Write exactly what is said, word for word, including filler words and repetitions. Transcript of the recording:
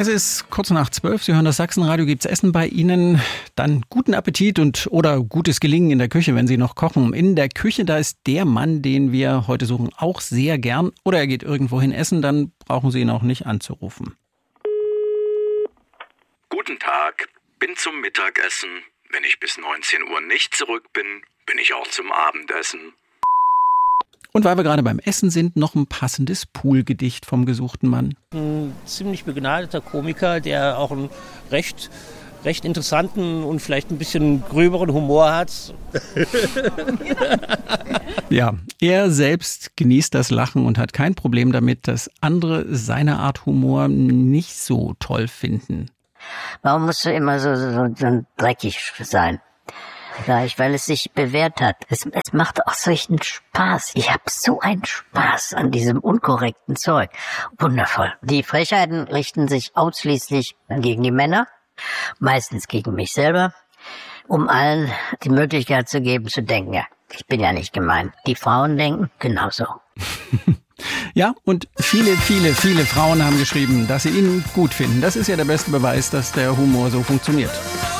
Es ist kurz nach zwölf. Sie hören das Sachsenradio. Gibt's Essen bei Ihnen? Dann guten Appetit und oder gutes Gelingen in der Küche, wenn Sie noch kochen. In der Küche, da ist der Mann, den wir heute suchen, auch sehr gern. Oder er geht irgendwo hin essen, dann brauchen Sie ihn auch nicht anzurufen. Guten Tag, bin zum Mittagessen. Wenn ich bis neunzehn Uhr nicht zurück bin, bin ich auch zum Abendessen. Und weil wir gerade beim Essen sind, noch ein passendes Poolgedicht vom gesuchten Mann. Ein ziemlich begnadeter Komiker, der auch einen recht, recht interessanten und vielleicht ein bisschen gröberen Humor hat. Ja, er selbst genießt das Lachen und hat kein Problem damit, dass andere seine Art Humor nicht so toll finden. Warum musst du immer so, so, so dreckig sein? Sag ich, weil es sich bewährt hat. Es, es macht auch solchen Spaß. Ich habe so einen Spaß an diesem unkorrekten Zeug. Wundervoll. Die Frechheiten richten sich ausschließlich gegen die Männer, meistens gegen mich selber, um allen die Möglichkeit zu geben, zu denken, ja, ich bin ja nicht gemein. Die Frauen denken genauso. Ja, und viele, viele, viele Frauen haben geschrieben, dass sie ihn gut finden. Das ist ja der beste Beweis, dass der Humor so funktioniert.